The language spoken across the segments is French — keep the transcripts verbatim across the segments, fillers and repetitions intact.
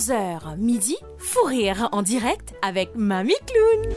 onze heures midi, Fou rire en direct avec Mamie Clown.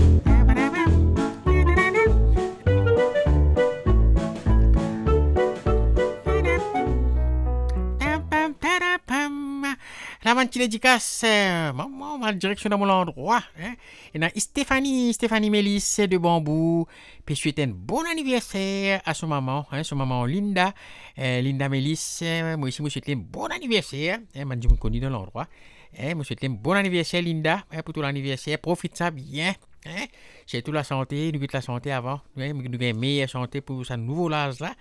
La petite dédicace, maman, ma direction dans mon endroit. Hein? Et là, Stéphanie, Stéphanie Mélisse de Bambou. Puis souhaiter un bon anniversaire à son maman, hein, son maman Linda. Euh, Linda Mélisse, moi aussi, moi souhaite un bon anniversaire. Hein, je me connais dans l'endroit. Hein, moi souhaite un bon anniversaire, Linda, hein, pour tout l'anniversaire. Profite ça bien. Hein? J'ai toute la santé, nous avons la santé avant. Hein? Nous avons une meilleure santé pour ce nouveau âge là.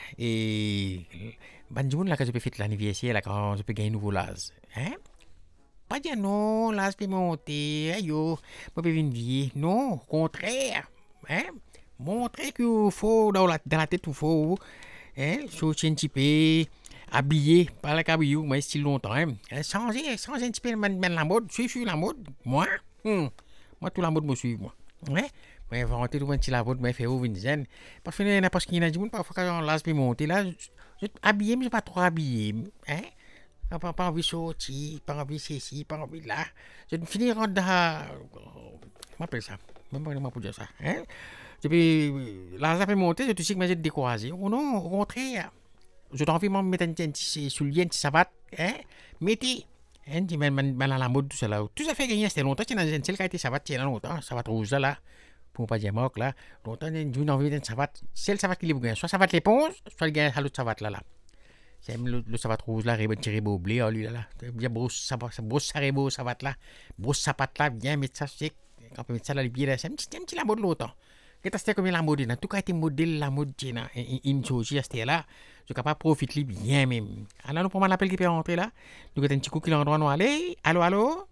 Et ben du monde là quand je peux fêter l'anniversaire là quand je peux gagner un nouveau l'âge, hein? Pas dire non, l'âge peut monter, ayo, moi peux venir vie, non, au contraire, hein? Montrer qu'il faut dans la dans la tête il faut, hein? Changer un petit peu, habillé, pas la cabille moi style longtemps, hein? Changer, changer un petit peu la mode, suivre la mode, moi, hum, moi tout la mode me suit moi, hein? Mais inventer tout un petit lavode, mais faire ouvrir une zen. Parce que n'importe qui n'a dit, parfois quand on laisse puis monter là, je habillé, mais je pas trop habillé, hein? Pas pas envie de sortir, pas envie de ceci, pas envie de là. Je finis rentrer dans, comment on appelle ça? Même pas comment pour dire ça, hein? Depuis là, ça peut monter, je te sais que j'ai découragé. Oh non, au contraire. Je t'en envie de mettre un petit soulier, un petit savate, hein? Mettez. Hein, tu mets la mode, tout ça là. Tout ça fait gagner, c'était longtemps, tu as une seule qui a été savate, tu as longtemps, savate rouge là. Pour pas dire moque là, longtemps j'ai envie d'une savate, c'est le savate qui est bien, soit savate l'éponge, soit le gars à l'autre savate là là. C'est le, le savate rouge là, il tiré beau blé, oh lui là là, bien brosse ça, brosse ça beau savate là, brosse sapate là, bien mettre ça sec, quand on met ça là les pieds là, c'est un petit un petit la mode longtemps. Qu'est-ce que c'était comme la mode là, tout cas été modèle la mode là, une chose c'était là, je capable profiter bien même. Alors nous prenons l'appel qui peut rentrer là, nous avons un petit coup qui l'endroit nous aller, allô allô.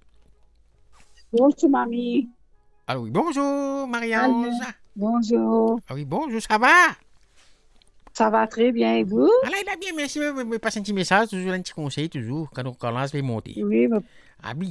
Bonjour mamie. Ah oui, bonjour Marie-Ange. Bonjour. Ah oui, bonjour, ça va? Ça va très bien, et vous? Ah là, il a bien, merci, mais passe un petit message, toujours un petit conseil, toujours, quand on commence à monter. Oui, mais... Ah,